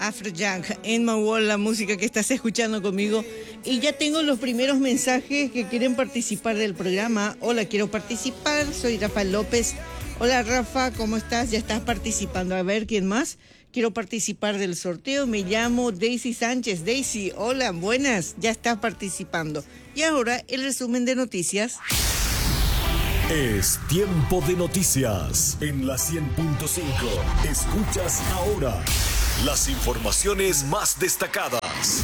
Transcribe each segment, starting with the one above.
Afrojack, en Mawol, la música que estás escuchando conmigo. Y ya tengo los primeros mensajes que quieren participar del programa. Hola, quiero participar, soy Rafael López. Hola Rafa, ¿cómo estás? Ya estás participando. A ver, ¿quién más? Quiero participar del sorteo. Me llamo Daisy Sánchez. Daisy, hola, buenas. Ya estás participando. Y ahora el resumen de noticias. Es tiempo de noticias en la 100.5. Escuchas ahora las informaciones más destacadas.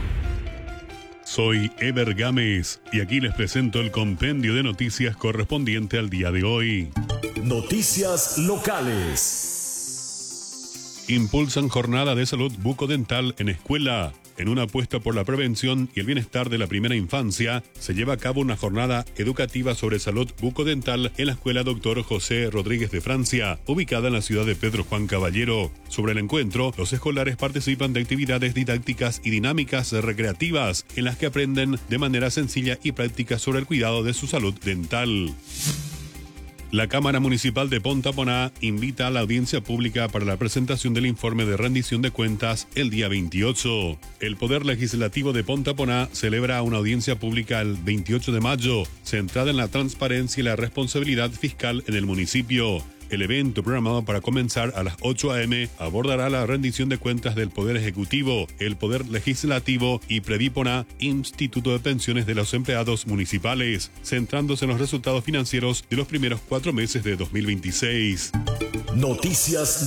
Soy Ever Gámez y aquí les presento el compendio de noticias correspondiente al día de hoy. Noticias locales. Impulsan jornada de salud bucodental en escuela. En una apuesta por la prevención y el bienestar de la primera infancia, se lleva a cabo una jornada educativa sobre salud bucodental en la Escuela Dr. José Rodríguez de Francia, ubicada en la ciudad de Pedro Juan Caballero. Sobre el encuentro, los escolares participan de actividades didácticas y dinámicas recreativas, en las que aprenden de manera sencilla y práctica sobre el cuidado de su salud dental. La Cámara Municipal de Ponta-Poná invita a la audiencia pública para la presentación del informe de rendición de cuentas el día 28. El Poder Legislativo de Ponta-Poná celebra una audiencia pública el 28 de mayo, centrada en la transparencia y la responsabilidad fiscal en el municipio. El evento, programado para comenzar a las 8 a.m., abordará la rendición de cuentas del Poder Ejecutivo, el Poder Legislativo y Previpona, Instituto de Pensiones de los Empleados Municipales, centrándose en los resultados financieros de los primeros 4 meses de 2026. Noticias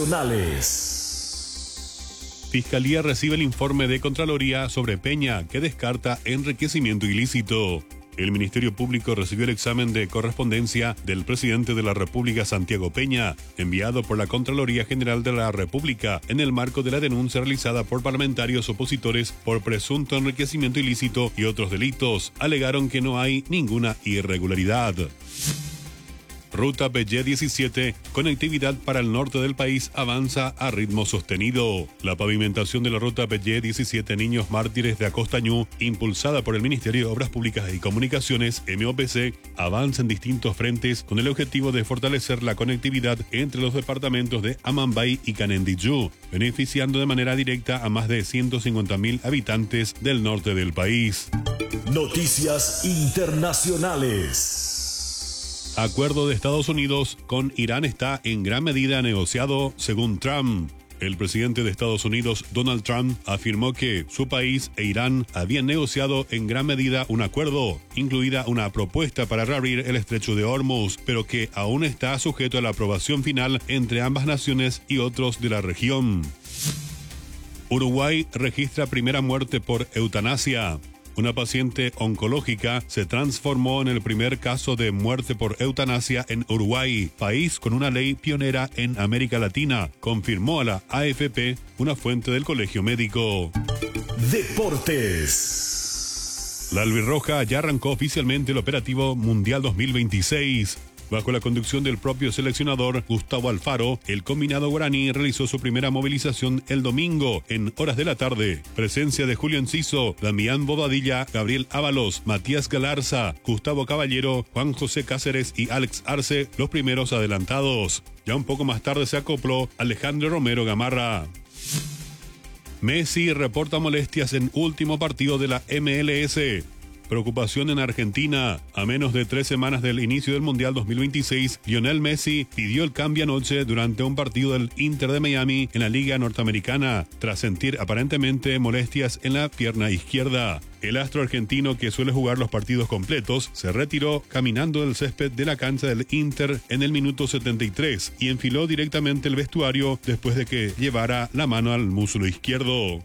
nacionales. Fiscalía recibe el informe de Contraloría sobre Peña, que descarta enriquecimiento ilícito. El Ministerio Público recibió el examen de correspondencia del presidente de la República, Santiago Peña, enviado por la Contraloría General de la República en el marco de la denuncia realizada por parlamentarios opositores por presunto enriquecimiento ilícito y otros delitos. Alegaron que no hay ninguna irregularidad. Ruta PY 17, conectividad para el norte del país, avanza a ritmo sostenido. La pavimentación de la ruta PY 17 Niños Mártires de Acostañú, impulsada por el Ministerio de Obras Públicas y Comunicaciones, MOPC, avanza en distintos frentes con el objetivo de fortalecer la conectividad entre los departamentos de Amambay y Canendiyú, beneficiando de manera directa a más de 150.000 habitantes del norte del país. Noticias internacionales. Acuerdo de Estados Unidos con Irán está en gran medida negociado, según Trump. El presidente de Estados Unidos, Donald Trump, afirmó que su país e Irán habían negociado en gran medida un acuerdo, incluida una propuesta para reabrir el estrecho de Hormuz, pero que aún está sujeto a la aprobación final entre ambas naciones y otros de la región. Uruguay registra primera muerte por eutanasia. Una paciente oncológica se transformó en el primer caso de muerte por eutanasia en Uruguay, país con una ley pionera en América Latina, confirmó a la AFP una fuente del Colegio Médico. Deportes. La albirroja ya arrancó oficialmente el operativo Mundial 2026. Bajo la conducción del propio seleccionador Gustavo Alfaro, el combinado guaraní realizó su primera movilización el domingo en horas de la tarde. Presencia de Julio Enciso, Damián Bobadilla, Gabriel Ábalos, Matías Galarza, Gustavo Caballero, Juan José Cáceres y Alex Arce, los primeros adelantados. Ya un poco más tarde se acopló Alejandro Romero Gamarra. Messi reporta molestias en último partido de la MLS. Preocupación en Argentina. A menos de 3 semanas del inicio del Mundial 2026, Lionel Messi pidió el cambio anoche durante un partido del Inter de Miami en la Liga Norteamericana, tras sentir aparentemente molestias en la pierna izquierda. El astro argentino, que suele jugar los partidos completos, se retiró caminando del césped de la cancha del Inter en el minuto 73 y enfiló directamente el vestuario después de que llevara la mano al muslo izquierdo.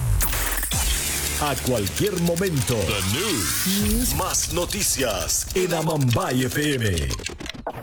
A cualquier momento. The News. Más noticias en Amambay FM.